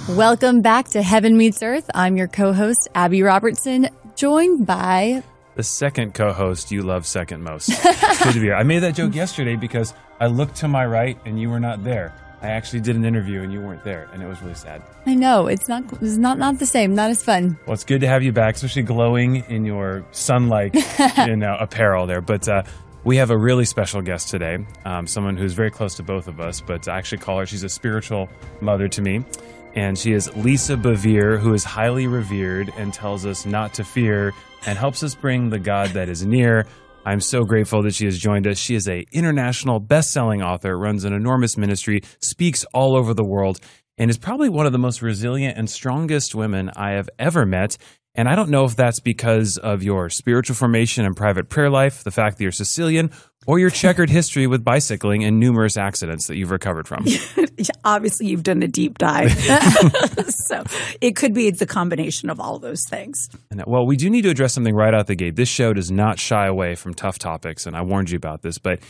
Welcome back to Heaven Meets Earth. I'm your co-host, Abby Robertson, joined by... the second co-host you love second most. It's good to be here. I made that joke yesterday because I looked to my right and you were not there. I actually did an interview and you weren't there, and it was really sad. I know, it's not the same, not as fun. Well, it's good to have you back, especially glowing in your sun-like apparel there. But we have a really special guest today, someone who's very close to both of us, but I actually call her, she's a spiritual mother to me. And she is Lisa Bevere, who is highly revered and tells us not to fear and helps us bring the God that is near. I'm so grateful that she has joined us. She is an international best-selling author, runs an enormous ministry, speaks all over the world, and is probably one of the most resilient and strongest women I have ever met. And I don't know if that's because of your spiritual formation and private prayer life, the fact that you're Sicilian, or your checkered history with bicycling and numerous accidents that you've recovered from. Obviously, you've done a deep dive. So it could be the combination of all those things. Well, we do need to address something right out the gate. This show does not shy away from tough topics, and I warned you about this. But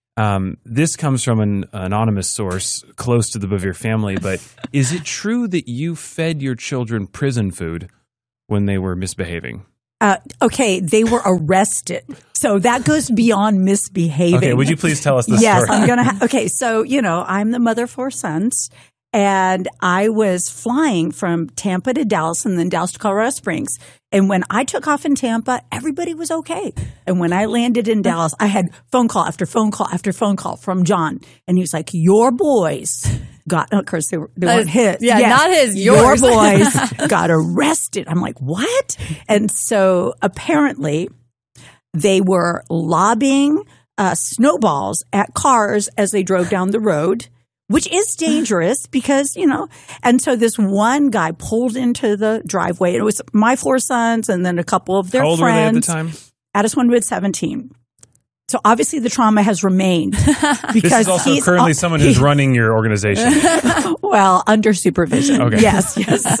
this comes from an anonymous source close to the Bevere family. But is it true that you fed your children prison food when they were misbehaving? Okay, they were arrested. So that goes beyond misbehaving. Okay, would you please tell us the story? Yes, I'm going to. Okay, so, I'm the mother of 4 sons, and I was flying from Tampa to Dallas and then Dallas to Colorado Springs. And when I took off in Tampa, everybody was okay. And when I landed in Dallas, I had phone call after phone call after phone call from John. And he was like, your boys got, of course, they weren't his. Yeah, yes, not his, your boys got arrested. I'm like, what? And so apparently they were lobbing snowballs at cars as they drove down the road, which is dangerous because, and so this one guy pulled into the driveway. It was my 4 sons and then a couple of their friends. How old were they at the time? Addison Wood, 17. So obviously the trauma has remained because this is also currently someone who's running your organization. Well, under supervision. Okay. Yes.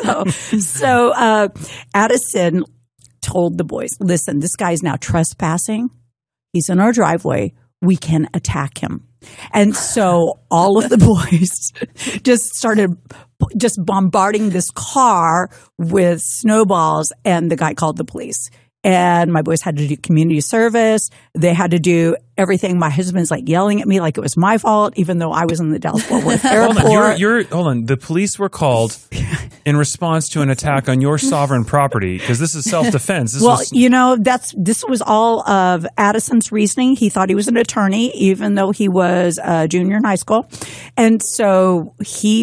So Addison told the boys, listen, this guy's now trespassing. He's in our driveway. We can attack him. And so all of the boys just started bombarding this car with snowballs, and the guy called the police. And my boys had to do community service. They had to do everything. My husband's like yelling at me like it was my fault, even though I was in the Dallas-Fort Worth airport. Hold on. The police were called in response to an attack on your sovereign property because this is self-defense. This was all of Addison's reasoning. He thought he was an attorney, even though he was a junior in high school. And so he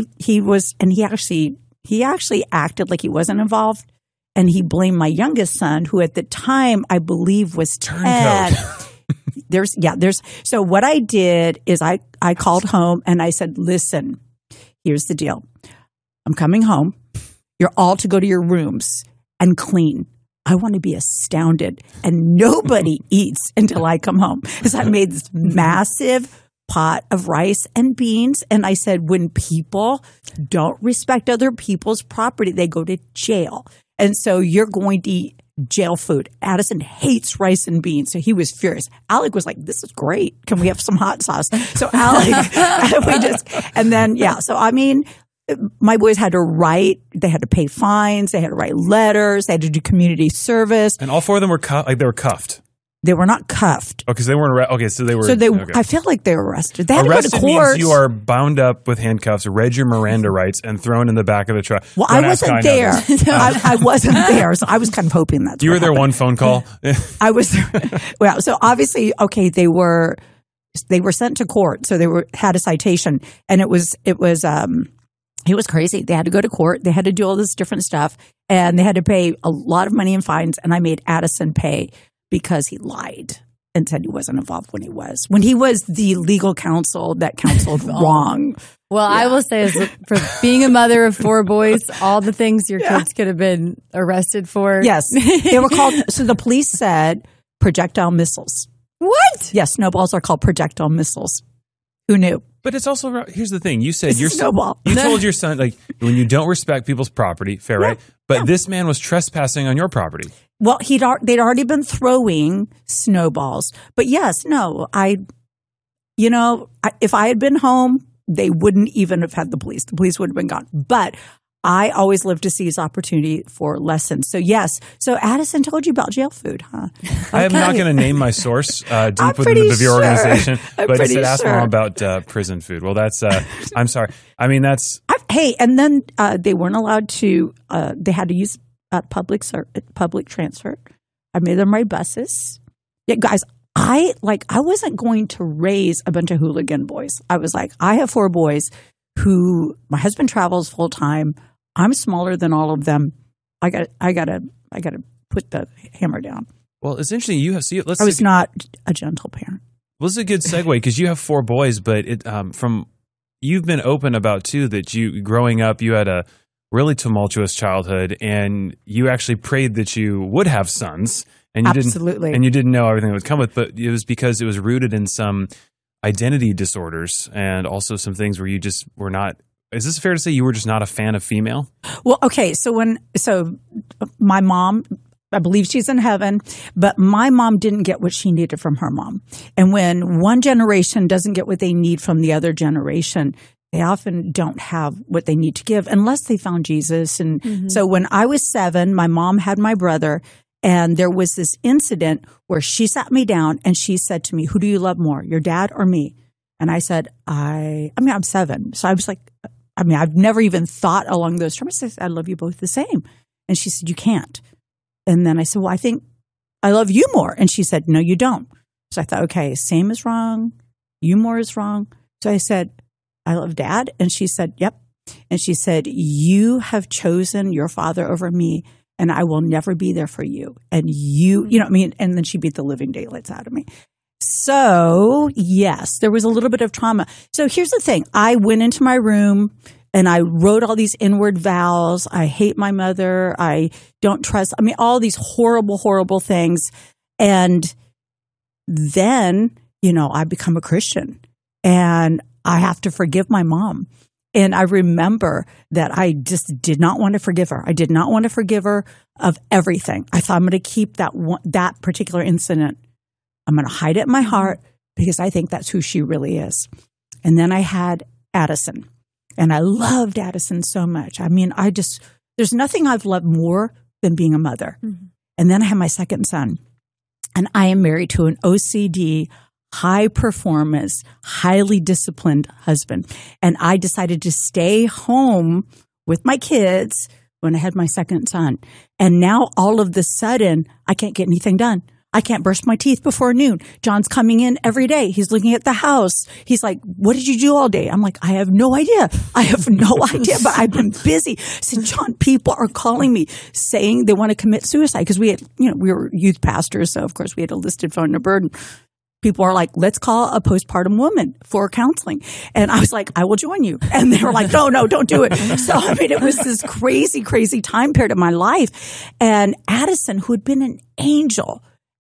actually acted like he wasn't involved. And he blamed my youngest son, who at the time I believe was 10. So what I did is I called home and I said, listen, here's the deal. I'm coming home. You're all to go to your rooms and clean. I want to be astounded. And nobody eats until I come home. Because I made this massive pot of rice and beans. And I said, when people don't respect other people's property, they go to jail. And so you're going to eat jail food. Addison hates rice and beans, so he was furious. Alec was like, this is great. Can we have some hot sauce? So Alec, my boys had to write, they had to pay fines, they had to write letters, they had to do community service. And all 4 of them were they were cuffed. They were not cuffed. Oh, because they weren't arrested. Okay, so they were. Okay. I feel like they were arrested. They had arrested to go to court. Means you are bound up with handcuffs, read your Miranda rights, and thrown in the back of the truck. Well, I wasn't there. I wasn't there, so I was kind of hoping that's you what were there happened. One phone call. I was there. Well, so obviously, okay, they were sent to court, so they had a citation, and it was crazy. They had to go to court. They had to do all this different stuff, and they had to pay a lot of money in fines. And I made Addison pay because he lied and said he wasn't involved when he was the legal counsel that counseled wrong. Well, yeah. I will say, for being a mother of 4 boys, all the things your kids could have been arrested for. Yes. They were called, so the police said projectile missiles. What? Yes, snowballs are called projectile missiles. Who knew? But it's also, here's the thing. You said your snowball. You told your son, like, when you don't respect people's property, fair, right? But this man was trespassing on your property. Well, they'd already been throwing snowballs. But yes, no, if I had been home, they wouldn't even have had the police. The police would have been gone. But I always live to seize opportunity for lessons. So yes. So Addison told you about jail food, huh? Okay. I am not going to name my source deep within pretty the Bevere sure. organization, I'm but it pretty said ask sure. Mom about prison food. Well, that's, I'm sorry. I mean, that's, Hey, and then they weren't allowed to. They had to use public transfer. I made them ride buses. Yeah, guys, I wasn't going to raise a bunch of hooligan boys. I was like, I have 4 boys who my husband travels full time. I'm smaller than all of them. I gotta put the hammer down. well, it's interesting. You have, see, let's I was not a gentle parent. Well, this is a good segue because you have 4 boys, but you've been open about too that you growing up you had a really tumultuous childhood, and you actually prayed that you would have sons, and you Absolutely. didn't, and you didn't know everything that would come with. But it was because it was rooted in some identity disorders and also some things where you just were not. Is this fair to say you were just not a fan of female? Well, okay. So my mom, I believe she's in heaven, but my mom didn't get what she needed from her mom. And when one generation doesn't get what they need from the other generation, they often don't have what they need to give unless they found Jesus. And so when I was 7, my mom had my brother, and there was this incident where she sat me down and she said to me, "Who do you love more, your dad or me?" And I said, I'm 7. So I was like, I've never even thought along those terms. I said, "I love you both the same." And she said, "You can't." And then I said, "Well, I think I love you more." And she said, "No, you don't." So I thought, okay, same is wrong. You more is wrong. So I said, "I love Dad." And she said, "Yep." And she said, "You have chosen your father over me, and I will never be there for you." And you know what I mean? And then she beat the living daylights out of me. So yes, there was a little bit of trauma. So here's the thing. I went into my room and I wrote all these inward vows. I hate my mother. I don't trust. All these horrible, horrible things. And then, I become a Christian and I have to forgive my mom. And I remember that I just did not want to forgive her. I did not want to forgive her of everything. I thought I'm going to keep that particular incident. I'm going to hide it in my heart because I think that's who she really is. And then I had Addison, and I loved Addison so much. There's nothing I've loved more than being a mother. Mm-hmm. And then I had my second son, and I am married to an OCD, high performance, highly disciplined husband. And I decided to stay home with my kids when I had my second son. And now all of the sudden, I can't get anything done. I can't brush my teeth before noon. John's coming in every day. He's looking at the house. He's like, "What did you do all day?" I'm like, "I have no idea. But I've been busy." I said, "John, people are calling me saying they want to commit suicide." Because we were youth pastors. So of course we had a listed phone number, and people are like, "Let's call a postpartum woman for counseling." And I was like, "I will join you." And they were like, no, don't do it. So, it was this crazy, crazy time period of my life. And Addison, who had been an angel,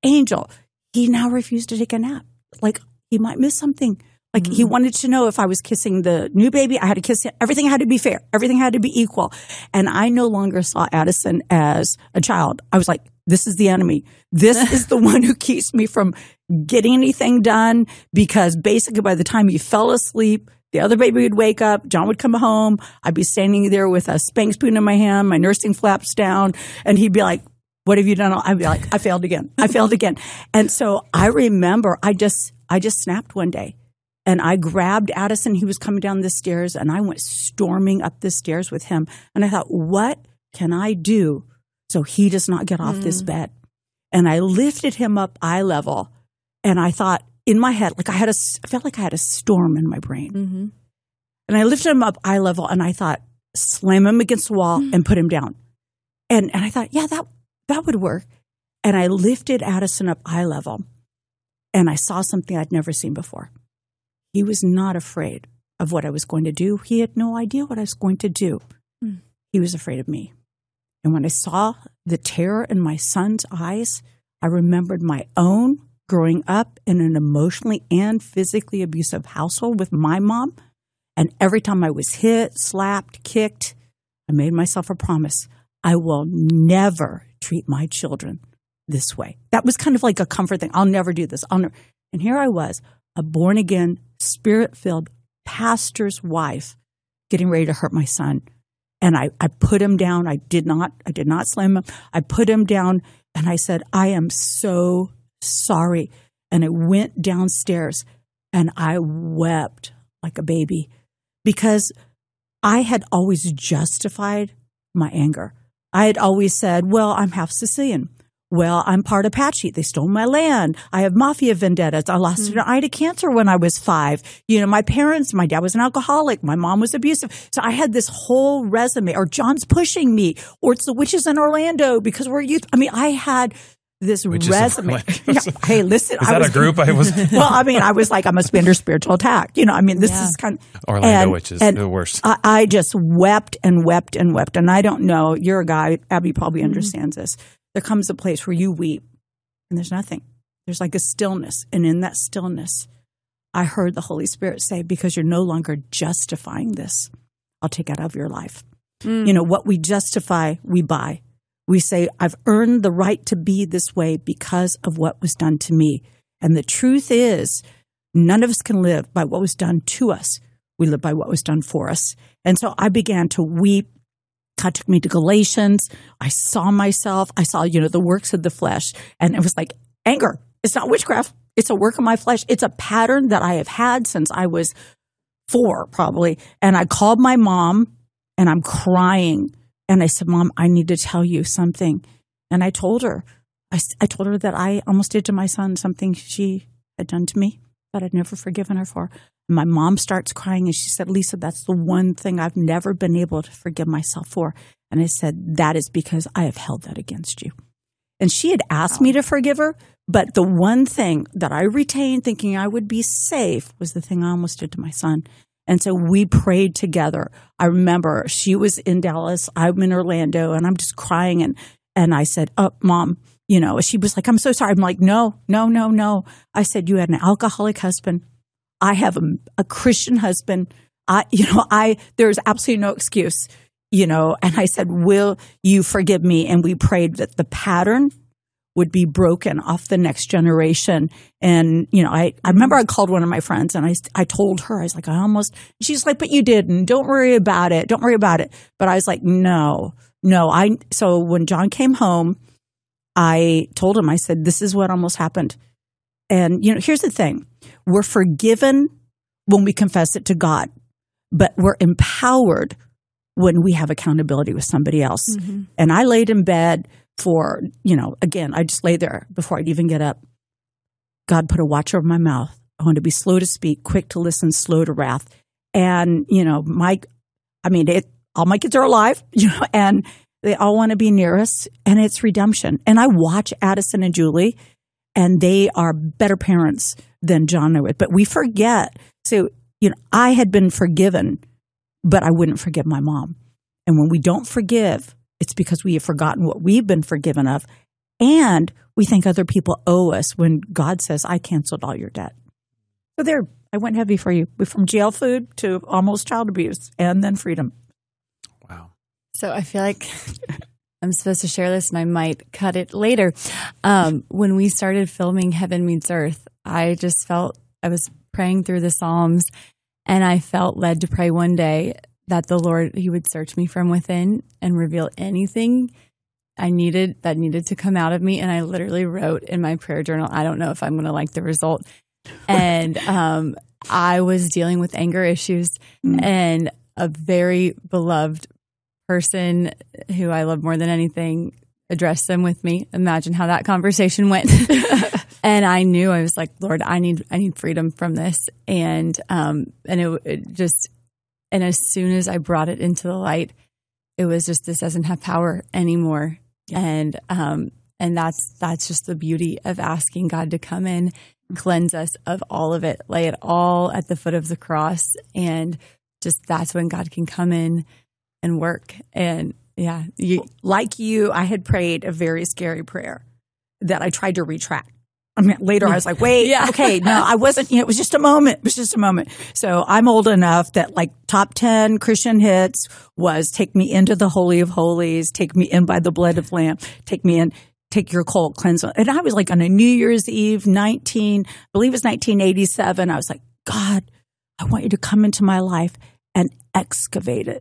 he now refused to take a nap. Like he might miss something. Like he wanted to know if I was kissing the new baby. I had to kiss him. Everything had to be fair. Everything had to be equal. And I no longer saw Addison as a child. I was like, this is the enemy. This is the one who keeps me from getting anything done, because basically by the time he fell asleep, the other baby would wake up, John would come home, I'd be standing there with a spank spoon in my hand, my nursing flaps down, and he'd be like, "What have you done?" I'd be like, I failed again. And so I remember I just snapped one day, and I grabbed Addison. He was coming down the stairs, and I went storming up the stairs with him. And I thought, what can I do so he does not get off this bed? And I lifted him up eye level, and I thought in my head, I felt like I had a storm in my brain. Mm-hmm. And I lifted him up eye level, and I thought, slam him against the wall and put him down. And I thought, yeah, that would work. And I lifted Addison up eye level, and I saw something I'd never seen before. He was not afraid of what I was going to do. He had no idea what I was going to do. He was afraid of me. And when I saw the terror in my son's eyes, I remembered my own growing up in an emotionally and physically abusive household with my mom. And every time I was hit, slapped, kicked, I made myself a promise. I will never treat my children this way. That was kind of like a comfort thing. I'll never do this. And here I was, a born-again, spirit-filled pastor's wife, getting ready to hurt my son. And I put him down. I did not slam him. I put him down and I said, I am so sorry. And I went downstairs and I wept like a baby because I had always justified my anger. I had always said, well, I'm half Sicilian. Well, I'm part Apache. They stole my land. I have mafia vendettas. I lost an eye to cancer when I was 5. My parents, my dad was an alcoholic. My mom was abusive. So I had this whole resume, or John's pushing me, or it's the witches in Orlando because we're youth. I mean, I had this resume. Yeah. Hey, listen. Is that a group? I was. Well, I mean, I was like, I must be under spiritual attack. This is kind of. Orlando witches, the worst. I just wept and wept and wept. And I don't know, you're a guy, Abby probably understands this. There comes a place where you weep and there's nothing. There's like a stillness. And in that stillness, I heard the Holy Spirit say, because you're no longer justifying this, I'll take it out of your life. What we justify, we buy. We say, I've earned the right to be this way because of what was done to me. And the truth is, none of us can live by what was done to us. We live by what was done for us. And so I began to weep. God took me to Galatians. I saw myself. I saw, the works of the flesh. And it was like anger. It's not witchcraft. It's a work of my flesh. It's a pattern that I have had since I was 4, probably. And I called my mom and I'm crying. And I said, Mom, I need to tell you something. And I told her. I told her that I almost did to my son something she had done to me that I'd never forgiven her for. My mom starts crying and she said, Lisa, that's the one thing I've never been able to forgive myself for. And I said, that is because I have held that against you. And she had asked me to forgive her, but the one thing that I retained thinking I would be safe was the thing I almost did to my son. And so we prayed together. I remember she was in Dallas, I'm in Orlando, and I'm just crying. And I said, oh, Mom, she was like, I'm so sorry. I'm like, no. I said, you had an alcoholic husband. I have a Christian husband. There's absolutely no excuse, and I said, will you forgive me? And we prayed that the pattern would be broken off the next generation. And, I remember I called one of my friends and I told her, I was like, she's like, but you didn't. Don't worry about it. But I was like, no. So when John came home, I told him, I said, this is what almost happened. And, here's the thing. We're forgiven when we confess it to God, but we're empowered when we have accountability with somebody else. Mm-hmm. And I laid in bed for, again, I just lay there before I'd even get up. God put a watch over my mouth. I want to be slow to speak, quick to listen, slow to wrath. And, all my kids are alive, and they all want to be near us, and it's redemption. And I watch Addison and Julie, and they are better parents than John and I would. But we forget. So, I had been forgiven, but I wouldn't forgive my mom. And when we don't forgive, it's because we have forgotten what we've been forgiven of. And we think other people owe us when God says, I canceled all your debt. So there, I went heavy for you. From jail food to almost child abuse and then freedom. Wow. So I feel like I'm supposed to share this and I might cut it later. When we started filming Heaven Meets Earth, I just felt I was praying through the Psalms and I felt led to pray one day that the Lord, He would search me from within and reveal anything that needed to come out of me. And I literally wrote in my prayer journal, I don't know if I'm going to like the result. And I was dealing with anger issues and a very beloved person who I love more than anything addressed them with me. Imagine how that conversation went. And I knew, I was like, Lord, I need freedom from this. And as soon as I brought it into the light, it was just, this doesn't have power anymore. Yeah. And that's just the beauty of asking God to come in, cleanse us of all of it, lay it all at the foot of the cross. And just, that's when God can come in and work. And yeah, I had prayed a very scary prayer that I tried to retract. Later I was like, wait, okay, no, I wasn't, it was just a moment. So I'm old enough that top 10 Christian hits was take me into the Holy of Holies, take me in by the blood of Lamb, take me in, take your cold cleanse. And I was on a New Year's Eve, I believe it was 1987. I was like, God, I want you to come into my life and excavate it.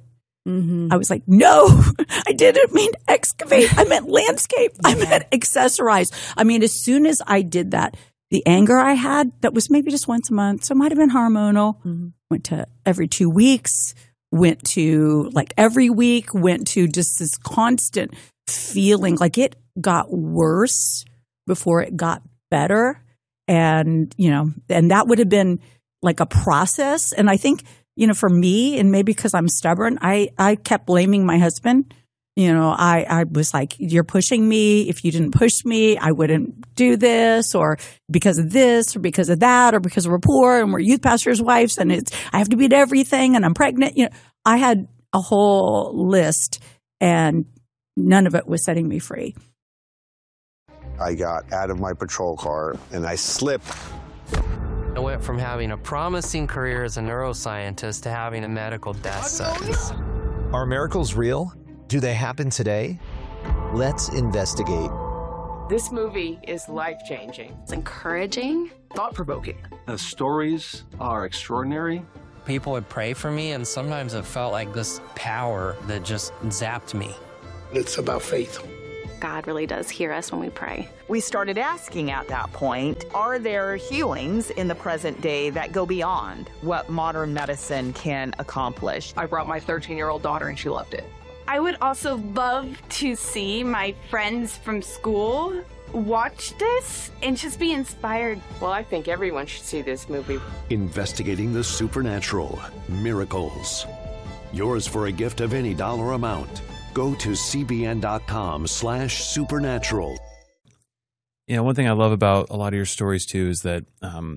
Mm-hmm. I was like, no, I didn't mean excavate. I meant landscape. I meant accessorize. I mean, as soon as I did that, the anger I had that was maybe just once a month, so it might have been hormonal, went to every 2 weeks, went to like every week, went to just this constant feeling like it got worse before it got better. And, and that would have been like a process. And I think, for me, and maybe because I'm stubborn, I kept blaming my husband. I was like, you're pushing me. If you didn't push me, I wouldn't do this, or because of this, or because of that, or because we're poor and we're youth pastors' wives and I have to be at everything and I'm pregnant. I had a whole list and none of it was setting me free. I got out of my patrol car and I slipped. I went from having a promising career as a neuroscientist to having a medical death sentence. Are miracles real? Do they happen today? Let's investigate. This movie is life-changing. It's encouraging. Thought-provoking. The stories are extraordinary. People would pray for me, and sometimes it felt like this power that just zapped me. It's about faith. God really does hear us when we pray. We started asking at that point, are there healings in the present day that go beyond what modern medicine can accomplish? I brought my 13-year-old daughter and she loved it. I would also love to see my friends from school watch this and just be inspired. Well, I think everyone should see this movie. Investigating the supernatural. Miracles. Yours for a gift of any dollar amount. Go to cbn.com/supernatural. One thing I love about a lot of your stories too is that,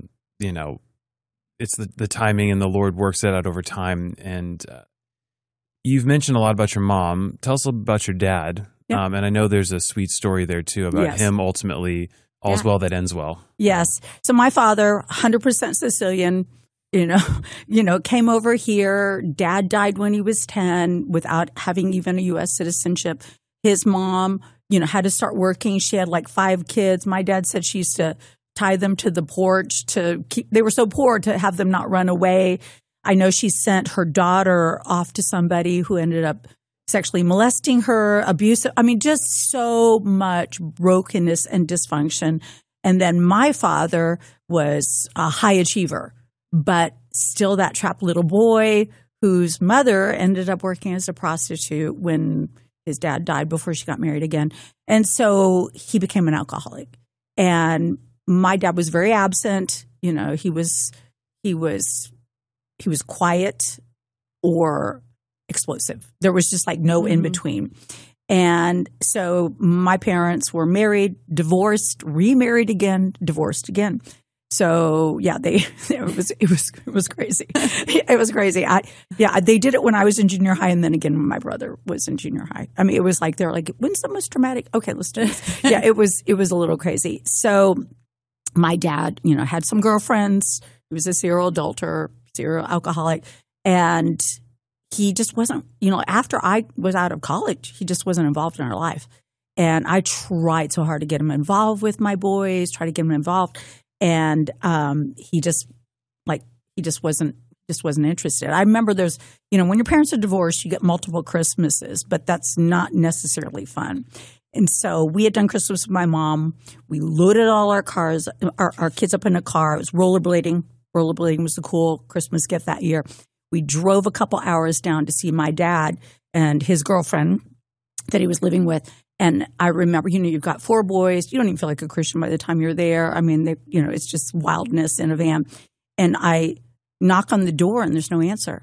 it's the timing and the Lord works it out over time. And you've mentioned a lot about your mom. Tell us a little about your dad. Yep. And I know there's a sweet story there too about him ultimately, all's well that ends well. Yes. So my father, 100% Sicilian, came over here. Dad died when he was 10 without having even a U.S. citizenship. His mom, had to start working. She had like 5 kids. My dad said she used to tie them to the porch they were so poor to have them not run away. I know she sent her daughter off to somebody who ended up sexually molesting her, abusive. I mean, just so much brokenness and dysfunction. And then my father was a high achiever, but still that trapped little boy whose mother ended up working as a prostitute when his dad died before she got married again. And so he became an alcoholic. And my dad was very absent. He was quiet or explosive. There was just like no in between. And so my parents were married, divorced, remarried again, divorced again. So yeah, it was crazy. It was crazy. They did it when I was in junior high, and then again when my brother was in junior high. I mean, it was like they're like, when's the most dramatic? Okay, let's do this. Yeah, it was a little crazy. So my dad, had some girlfriends. He was a serial adulterer, serial alcoholic, and he just wasn't. After I was out of college, he just wasn't involved in our life. And I tried so hard to get him involved with my boys, try to get him involved. And he just wasn't interested. I remember there's, when your parents are divorced, you get multiple Christmases, but that's not necessarily fun. And so we had done Christmas with my mom. We loaded all our cars, our kids up in a car. It was rollerblading. Rollerblading was a cool Christmas gift that year. We drove a couple hours down to see my dad and his girlfriend that he was living with. And I remember, you've got 4 boys. You don't even feel like a Christian by the time you're there. I mean, it's just wildness in a van. And I knock on the door and there's no answer.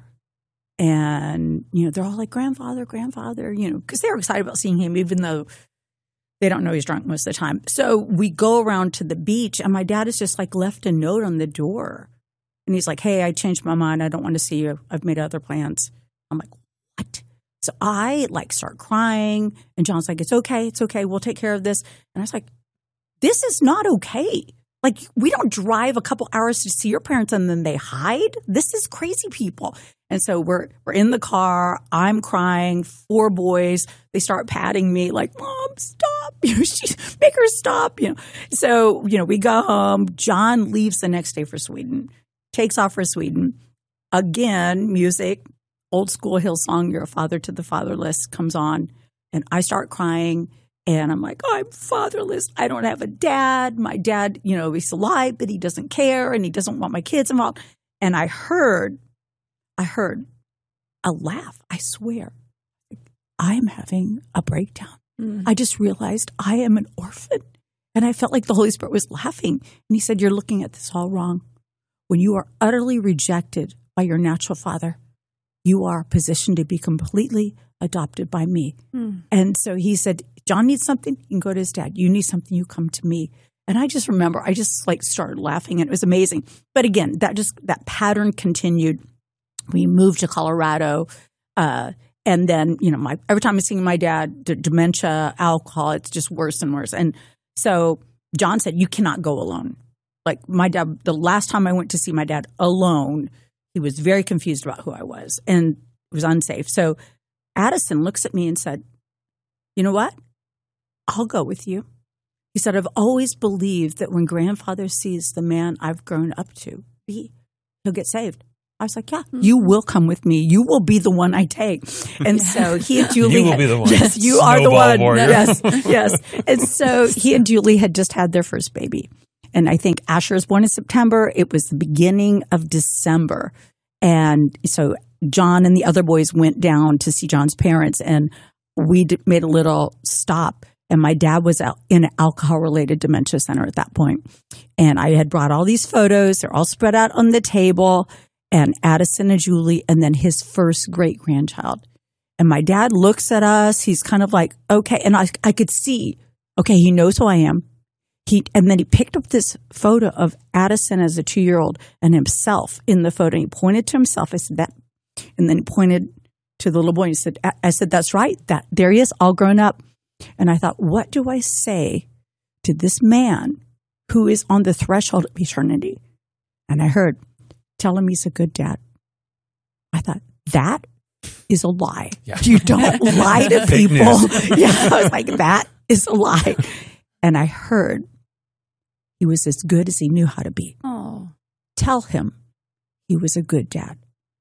And, they're all like, grandfather, because they're excited about seeing him, even though they don't know he's drunk most of the time. So we go around to the beach and my dad has just like left a note on the door. And he's like, hey, I changed my mind. I don't want to see you. I've made other plans. I'm like, what? So I start crying and John's like, it's okay. We'll take care of this. And I was like, this is not okay. Like, we don't drive a couple hours to see your parents and then they hide. This is crazy, people. And so we're in the car. I'm crying. 4 boys. They start patting me like, Mom, stop. Make her stop. So, we go home. John leaves the next day for Sweden, takes off for Sweden. Again, music. old school Hillsong, You're a Father to the Fatherless, comes on, and I start crying. And I'm like, I'm fatherless. I don't have a dad. My dad, he's alive, but he doesn't care and he doesn't want my kids involved. And I heard a laugh. I swear, I am having a breakdown. I just realized I am an orphan. And I felt like the Holy Spirit was laughing. And he said, you're looking at this all wrong. When you are utterly rejected by your natural father, you are positioned to be completely adopted by me. And so he said, John needs something, you can go to his dad. You need something, you come to me. And I just remember, I just started laughing, and it was amazing. But again, that pattern continued. We moved to Colorado, and then every time I see my dad, dementia, alcohol, it's just worse and worse. And so John said, you cannot go alone. Like my dad, the last time I went to see my dad alone, he was very confused about who I was, and it was unsafe. So Addison looks at me and said, you know what? I'll go with you. He said, I've always believed that when grandfather sees the man I've grown up to be, he'll get saved. I was like, yeah, you will come with me. You will be the one I take. And so he and Julie. You will be the one. Yes, you are the one. Warrior. Yes. And so he and Julie had just had their first baby. And I think Asher was born in September. It was the beginning of December. And so John and the other boys went down to see John's parents, and we made a little stop. And my dad was out in an alcohol-related dementia center at that point. And I had brought all these photos. They're all spread out on the table. And Addison and Julie, and then his first great-grandchild. And my dad looks at us. He's kind of like, okay. And I could see, okay, he knows who I am. And then he picked up this photo of Addison as a 2-year-old and himself in the photo. And he pointed to himself. I said, that. And then he pointed to the little boy. And he said, I said, that's right. There he is, all grown up. And I thought, what do I say to this man who is on the threshold of eternity? And I heard, tell him he's a good dad. I thought, that is a lie. Yeah. You don't lie to people. Yeah, I was like, that is a lie. And I heard he was as good as he knew how to be. Oh. Tell him he was a good dad.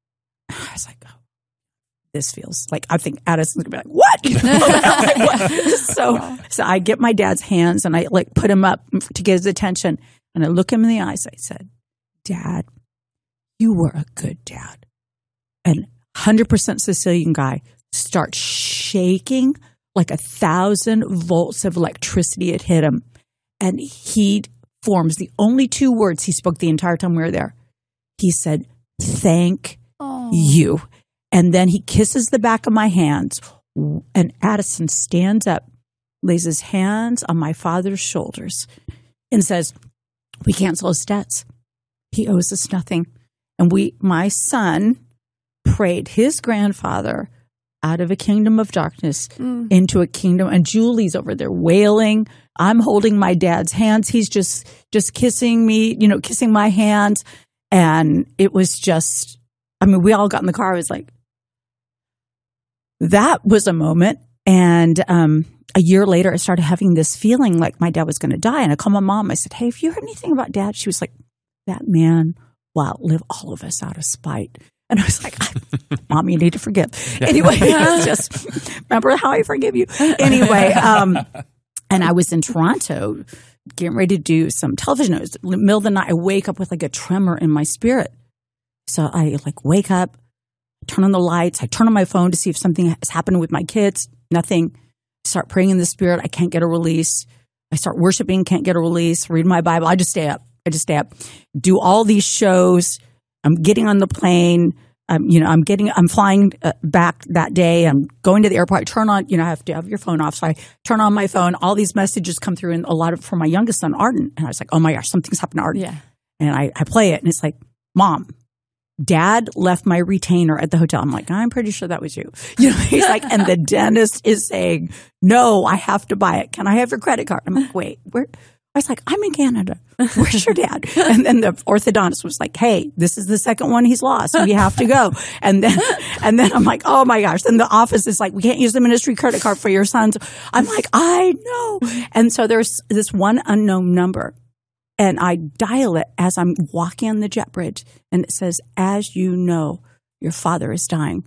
I was like, oh. This feels like, I think Addison's going to be like, what? So I get my dad's hands and I put him up to get his attention. And I look him in the eyes. I said, Dad, you were a good dad. And 100% Sicilian guy starts shaking like 1,000 volts of electricity had hit him. And he forms the only 2 words he spoke the entire time we were there. He said, thank you. And then he kisses the back of my hands, and Addison stands up, lays his hands on my father's shoulders, and says, we cancel his debts. He owes us nothing. And my son prayed his grandfather out of a kingdom of darkness into a kingdom. And Julie's over there wailing. I'm holding my dad's hands. He's just kissing me, kissing my hands. And it was just, we all got in the car. I was like, that was a moment. And a year later, I started having this feeling like my dad was going to die. And I called my mom. I said, hey, have you heard anything about Dad? She was like, that man will outlive all of us out of spite. And I was like, Mom, you need to forgive. Anyway, just remember how I forgive you. Anyway, and I was in Toronto getting ready to do some television. It was in the middle of the night. I wake up with a tremor in my spirit. So I wake up, turn on the lights. I turn on my phone to see if something has happened with my kids. Nothing. Start praying in the spirit. I can't get a release. I start worshiping. Can't get a release. Read my Bible. I just stay up. Do all these shows. I'm getting on the plane. I'm flying back that day. I'm going to the airport. I turn on, I have to have your phone off. So I turn on my phone. All these messages come through, and a lot of from my youngest son, Arden. And I was like, oh my gosh, something's happened to Arden. Yeah. And I play it, and it's like, Mom, Dad left my retainer at the hotel. I'm like, I'm pretty sure that was you. He's like, and the dentist is saying, no, I have to buy it. Can I have your credit card? I'm like, wait, where? I was like, I'm in Canada. Where's your dad? And then the orthodontist was like, hey, this is the second one he's lost. We have to go. And then I'm like, oh my gosh. Then the office is like, we can't use the ministry credit card for your sons. I'm like, I know. And so there's this one unknown number. And I dial it as I'm walking on the jet bridge. And it says, as you know, your father is dying.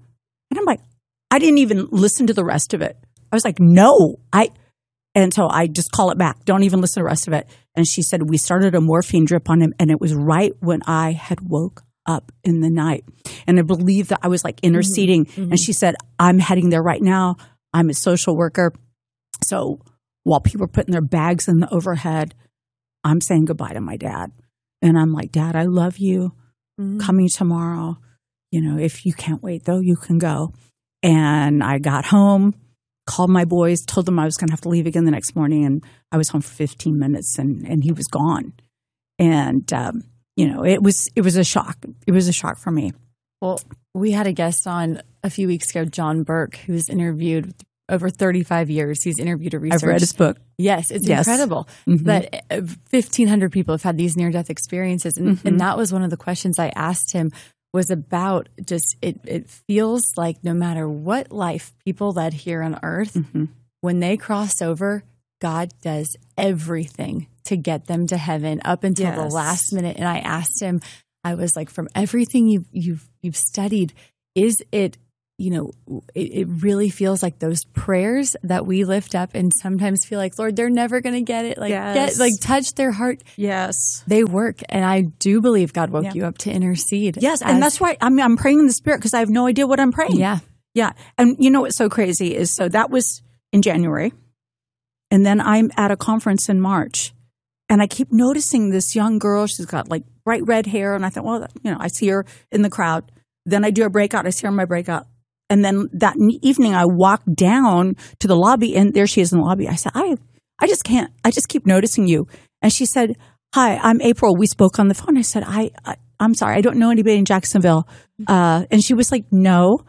And I'm like, I didn't even listen to the rest of it. I was like, no, and so I just call it back. Don't even listen to the rest of it. And she said, we started a morphine drip on him. And it was right when I had woke up in the night. And I believe that I was like interceding. Mm-hmm. And she said, I'm heading there right now. I'm a social worker. So while people are putting their bags in the overhead, I'm saying goodbye to my dad. And I'm like, Dad, I love you. Mm-hmm. Coming tomorrow. You know, if you can't wait, though, you can go. And I got home, called my boys, told them I was going to have to leave again the next morning. And I was home for 15 minutes and he was gone. And, you know, it was a shock. It was a shock for me. Well, we had a guest on a few weeks ago, John Burke, who's interviewed over 35 years. He's interviewed a researcher. I've read his book. Yes, it's incredible. Mm-hmm. But 1,500 people have had these near-death experiences. And, and that was one of the questions I asked him was about just it feels like no matter what life people led here on earth, when they cross over, God does everything to get them to heaven up until the last minute. And I asked him, I was like, from everything you've studied, is it, you know, it really feels like those prayers that we lift up and sometimes feel like, Lord, they're never going to get it. Like, touch their heart. Yes. They work. And I do believe God woke you up to intercede. Yes. And that's why I'm praying in the Spirit because I have no idea what I'm praying. Yeah. Yeah. And you know what's so crazy is, so that was in January. And then I'm at a conference in March. And I keep noticing this young girl. She's got like bright red hair. And I thought, well, you know, I see her in the crowd. Then I do a breakout. I see her in my breakout. And then that evening I walked down to the lobby and there she is in the lobby. I said, I just can't. I just keep noticing you. And she said, hi, I'm April. We spoke on the phone. I said, I'm sorry. I don't know anybody in Jacksonville. And she was like, no,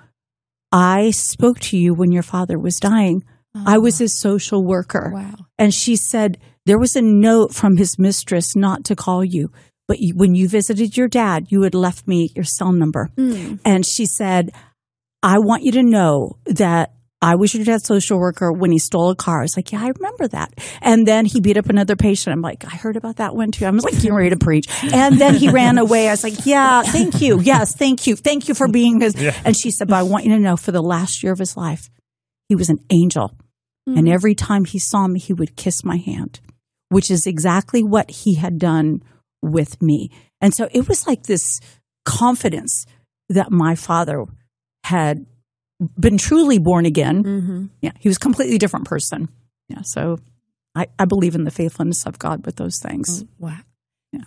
I spoke to you when your father was dying. I was his social worker. Wow. And she said, there was a note from his mistress not to call you. But when you visited your dad, you had left me your cell number. And she said, I want you to know that I was your dad's social worker when he stole a car. I was like, yeah, I remember that. And then he beat up another patient. I'm like, I heard about that one too. I was like, getting ready to preach. And then he ran away. I was like, yeah, thank you. Yes, thank you. Thank you for being his. Yeah. And she said, but I want you to know for the last year of his life, he was an angel. And every time he saw me, he would kiss my hand, which is exactly what he had done with me. And so it was like this confidence that my father had been truly born again. Yeah, he was a completely different person. Yeah, so I believe in the faithfulness of God with those things. Wow. Yeah.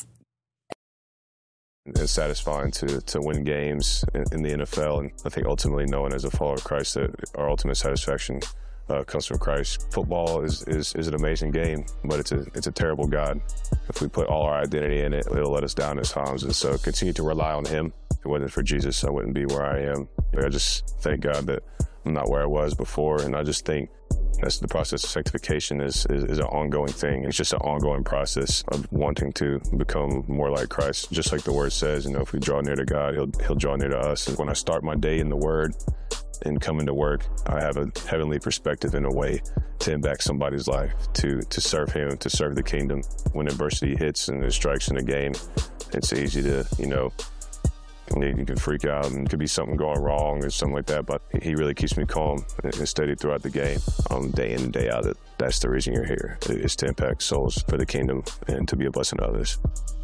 It's satisfying to win games in the NFL, and I think ultimately knowing as a follower of Christ that our ultimate satisfaction comes from Christ. Football is an amazing game, but it's a terrible God. If we put all our identity in it, it'll let us down at times. And so continue to rely on Him. If it wasn't for Jesus, I wouldn't be where I am. I just thank God that I'm not where I was before, and I just think that's the process of sanctification is an ongoing thing. It's just an ongoing process of wanting to become more like Christ. Just like the Word says, you know, if we draw near to God, He'll draw near to us. And when I start my day in the Word and coming to work, I have a heavenly perspective in a way to impact somebody's life, to serve Him, to serve the kingdom. When adversity hits and it strikes in a game, it's easy to, you know, you can freak out and could be something going wrong or something like that, but He really keeps me calm and steady throughout the game, day in and day out. That's the reason you're here, is to impact souls for the kingdom and to be a blessing to others.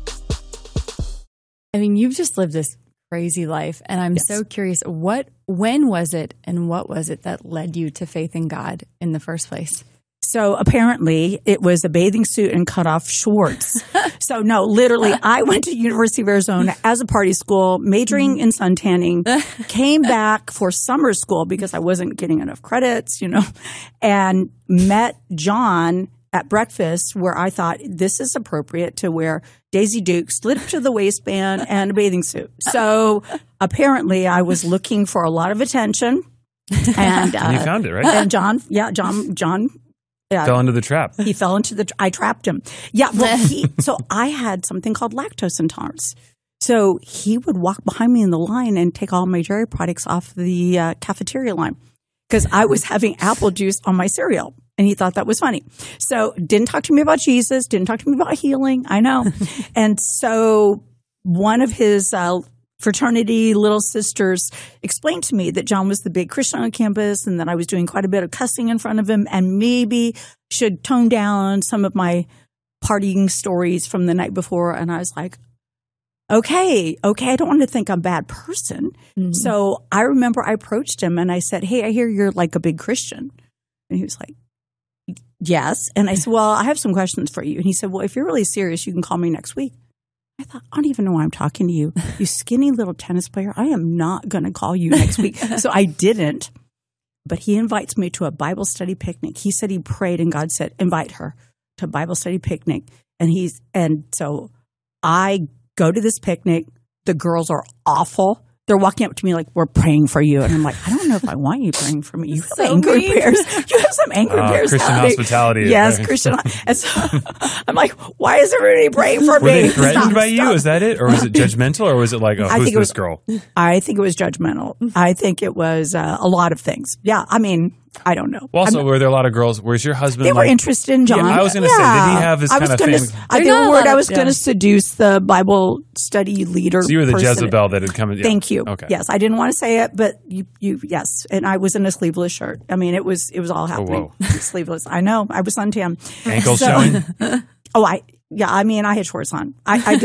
I mean, you've just lived this crazy life, and I'm so curious, when was it and what was it that led you to faith in God in the first place? So apparently it was a bathing suit and cut off shorts. So no, literally I went to University of Arizona as a party school, majoring in suntanning, came back for summer school because I wasn't getting enough credits, you know, and met John at breakfast where I thought this is appropriate to wear Daisy Duke, slid up to the waistband and a bathing suit. So apparently I was looking for a lot of attention. And you found it, right? And John fell into the trap. He fell into I trapped him. Yeah. Well, so I had something called lactose intolerance. So he would walk behind me in the line and take all my dairy products off the cafeteria line because I was having apple juice on my cereal. And he thought that was funny. So didn't talk to me about Jesus, didn't talk to me about healing. I know. And so one of his fraternity little sisters explained to me that John was the big Christian on campus and that I was doing quite a bit of cussing in front of him and maybe should tone down some of my partying stories from the night before. And I was like, okay, I don't want to think I'm a bad person. Mm-hmm. So I remember I approached him and I said, hey, I hear you're like a big Christian. And he was like, yes. And I said, well, I have some questions for you. And he said, well, if you're really serious, you can call me next week. I thought, I don't even know why I'm talking to you. You skinny little tennis player. I am not going to call you next week. So I didn't. But he invites me to a Bible study picnic. He said he prayed and God said, invite her to a Bible study picnic. And so I go to this picnic. The girls are awful. They're walking up to me like, we're praying for you. And I'm like, I don't know if I want you praying for me. You have angry bears. You have some angry bears. Christian hospitality. Yes, Christian. And so I'm like, why is everybody praying for me? Were they threatened by you? Is that it? Or was it judgmental? Or was it like, oh, who's this girl? I think it was judgmental. I think it was a lot of things. Yeah, I mean, I don't know. Well, also, were there a lot of girls? Where's your husband? They were interested in John. Yeah, I was going to say, did he have his kind of family? I gave a word I was going to seduce the Bible study leader. So you were the Jezebel that had come in. Yeah. Thank you. Okay. Yes, I didn't want to say it, but you, yes. And I was in a sleeveless shirt. I mean, it was all happening. Oh, sleeveless. I know. I was suntan. Ankles showing? I mean, I had shorts on. I